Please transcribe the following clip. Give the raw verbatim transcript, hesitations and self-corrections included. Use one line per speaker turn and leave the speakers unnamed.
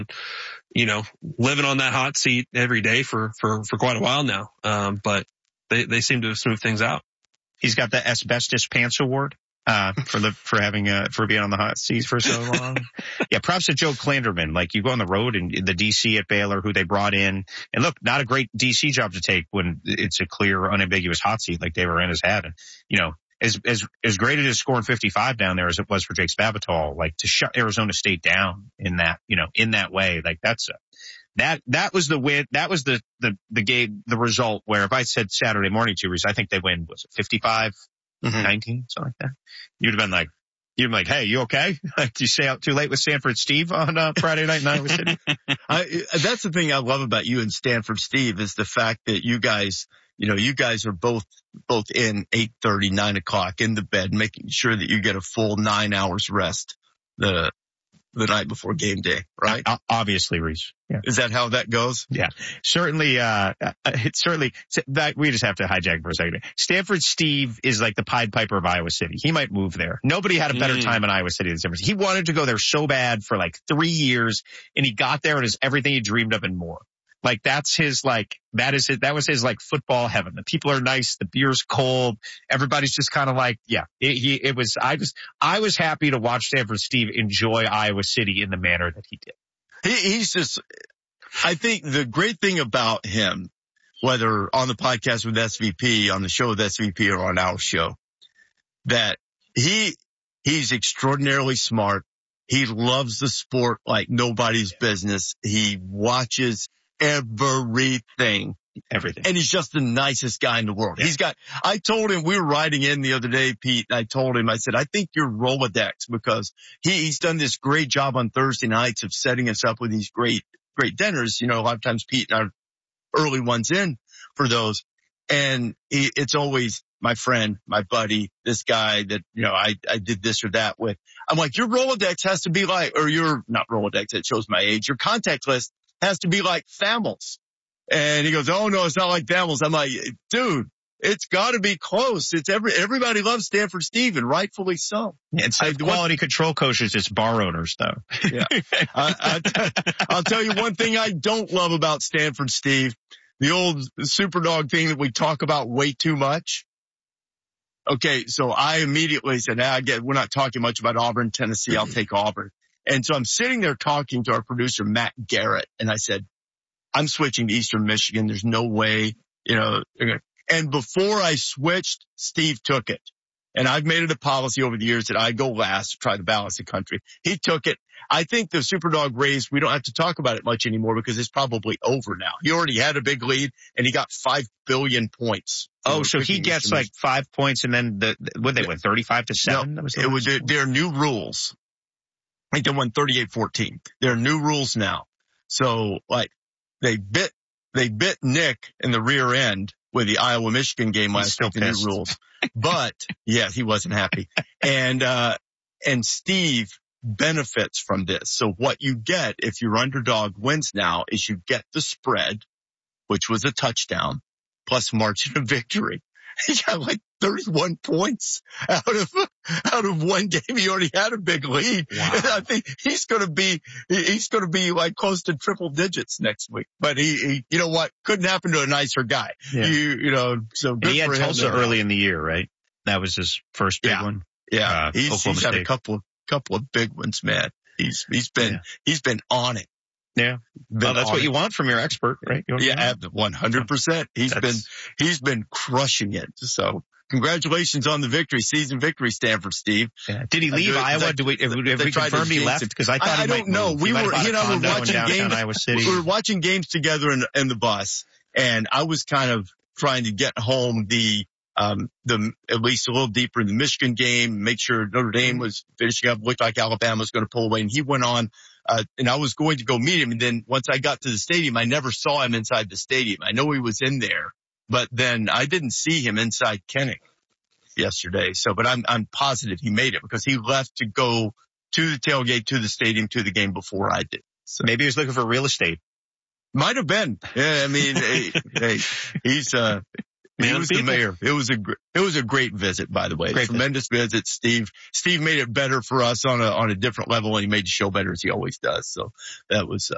you know, living on that hot seat every day for, for, for quite a while now. Um, but they, they seem to have smoothed things out.
He's got the Asbestos Pants Award, uh, for the, for having, uh, for being on the hot seat for so long. Yeah. Props to Joe Klanderman. Like, you go on the road and the D C at Baylor, who they brought in, and look, not a great D C job to take when it's a clear, unambiguous hot seat like Dave Aranda's had. And, you know, as, as, as great as scoring fifty-five down there as it was for Jake Spavital, like, to shut Arizona State down in that, you know, in that way, like, that's a, That, that was the win. That was the, the, the game, the result where if I said Saturday morning to you, I think they win, was it fifty-five, mm-hmm. nineteen, something like that. You'd have been like, you'd have been like, hey, you okay? Like, did you stay out too late with Stanford Steve on, uh, Friday night in Iowa City?
I, that's the thing I love about you and Stanford Steve is the fact that you guys, you know, you guys are both, both in eight thirty, nine o'clock in the bed, making sure that you get a full nine hours rest. The, the night before game day, right?
Uh, obviously, Reese.
Yeah. Is that how that goes?
Yeah. Certainly, uh, it's certainly, that we just have to hijack for a second. Stanford Steve is like the Pied Piper of Iowa City. He might move there. Nobody had a better mm. time in Iowa City than Stanford. He wanted to go there so bad for like three years, and he got there and it's everything he dreamed of and more. Like, that's his, like, that is it. That was his, like, football heaven. The people are nice. The beer's cold. Everybody's just kind of like, yeah, it, he, it was, I just, I was happy to watch Stanford Steve enjoy Iowa City in the manner that he did.
He, he's just, I think the great thing about him, whether on the podcast with S V P, on the show with S V P, or on our show, that he, he's extraordinarily smart. He loves the sport like nobody's business. He watches everything.
Everything.
And he's just the nicest guy in the world. Yeah. He's got, I told him, we were riding in the other day, Pete, and I told him, I said, I think you're Rolodex, because he, he's done this great job on Thursday nights of setting us up with these great, great dinners. You know, a lot of times Pete and I are early ones in for those. And he, it's always my friend, my buddy, this guy that, you know, I, I did this or that with. I'm like, your Rolodex has to be like, or your, not Rolodex, it shows my age, your contact list has to be like Thamels. And he goes, oh no, it's not like Thamels. I'm like, dude, it's gotta be close. It's every, everybody loves Stanford Steve, and rightfully so.
It's like quality control coaches, it's bar owners though.
Yeah. I, I, I'll tell you one thing I don't love about Stanford Steve, the old Superdog thing that we talk about way too much. Okay. So I immediately said, nah, I get, we're not talking much about Auburn, Tennessee. I'll take Auburn. And so I'm sitting there talking to our producer, Matt Garrett, and I said, I'm switching to Eastern Michigan. There's no way, you know. And before I switched, Steve took it. And I've made it a policy over the years that I go last to try to balance the country. He took it. I think the Superdog race, we don't have to talk about it much anymore because it's probably over now. He already had a big lead, and he got five billion points.
Oh, so he gets like five points, and then the, the what they went, thirty-five to seven?
No, it was, there are new rules. I think they won thirty-eight fourteen. There are new rules now. So, like, they bit, they bit Nick in the rear end with the Iowa-Michigan game last week, the new rules. But, yeah, he wasn't happy. And, uh, and Steve benefits from this. So what you get if your underdog wins now is you get the spread, which was a touchdown, plus margin of victory. He got like thirty-one points out of, out of one game. He already had a big lead. Wow. I think he's going to be, he's going to be like close to triple digits next week. But he, he you know what? Couldn't happen to a nicer guy. Yeah. You, you know, so good
he had
for
Tulsa
him
early in the year, right? That was his first big
yeah.
one.
Yeah.
Uh,
he's, he's had a couple of, couple of big ones, man. He's, he's been, yeah. he's been on it.
Yeah. Well, that's what it. you want from your expert, right? You
yeah, one hundred percent. He's that's... been, he's been crushing it. So congratulations on the victory, season victory, Stanford Steve.
Yeah. Did he leave uh, Iowa? That, Do we, have, have we confirmed he left? Because I thought
I,
he
I
might
don't know.
Move.
We
he
were, you know, we were watching games.
Iowa City.
We were watching games together in, in the bus, and I was kind of trying to get home the, um, the, at least a little deeper in the Michigan game, make sure Notre Dame was finishing up, looked like Alabama was going to pull away, and he went on. Uh, and I was going to go meet him. And then once I got to the stadium, I never saw him inside the stadium. I know he was in there, but then I didn't see him inside Kennick yesterday. So, but I'm, I'm positive he made it because he left to go to the tailgate, to the stadium, to the game before I did.
So maybe he was looking for real estate.
Might have been. Yeah. I mean, hey, hey, he's, uh, he was the mayor. It was a gr- it was a great visit, by the way. Great Tremendous visit. visit. Steve Steve made it better for us on a on a different level, and he made the show better as he always does. So that was uh,